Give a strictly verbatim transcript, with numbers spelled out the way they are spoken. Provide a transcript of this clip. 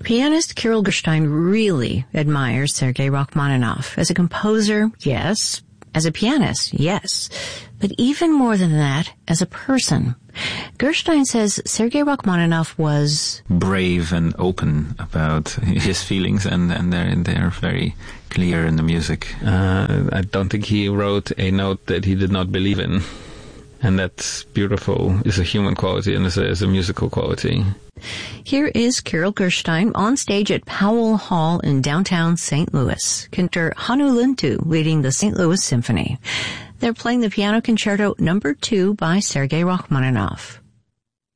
Pianist Kirill Gershwin really admires Sergei Rachmaninoff. As a composer, yes. As a pianist, yes. But even more than that, as a person. Gershwin says Sergei Rachmaninoff was brave and open about his feelings, and, and they're, they're very clear in the music. Uh, I don't think he wrote a note that he did not believe in. And that's beautiful. It's a human quality and it's a, it's a musical quality. Here is Kirill Gershwin on stage at Powell Hall in downtown Saint Louis. Conductor Hannu Lintu leading the Saint Louis Symphony. They're playing the Piano Concerto Number two by Sergei Rachmaninoff.